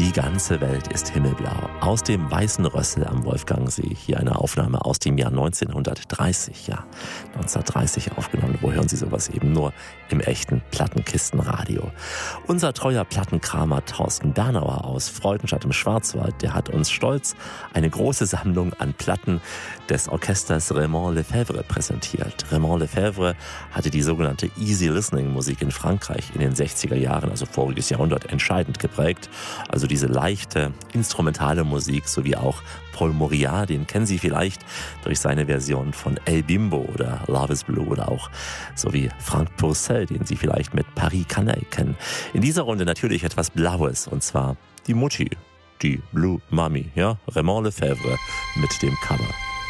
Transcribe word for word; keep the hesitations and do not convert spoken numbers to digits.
Die ganze Welt ist himmelblau. Aus dem Weißen Rössel am Wolfgangsee. Hier eine Aufnahme aus dem Jahr neunzehnhundertdreißig. Ja, neunzehnhundertdreißig aufgenommen. Wo hören Sie sowas eben nur? Im echten Plattenkistenradio. Unser treuer Plattenkramer Thorsten Bernauer aus Freudenstadt im Schwarzwald, der hat uns stolz eine große Sammlung an Platten des Orchesters Raymond Lefebvre präsentiert. Raymond Lefebvre hatte die sogenannte Easy Listening Musik in Frankreich in den sechziger Jahren, also voriges Jahrhundert, entscheidend geprägt. Also diese leichte, instrumentale Musik, sowie auch Paul Moriat, den kennen Sie vielleicht durch seine Version von El Bimbo oder Love is Blue oder auch sowie Frank Purcell, den Sie vielleicht mit Paris Canaille kennen. In dieser Runde natürlich etwas Blaues, und zwar die Mutti, die Blue Mummy, ja, Raymond Lefebvre mit dem Cover.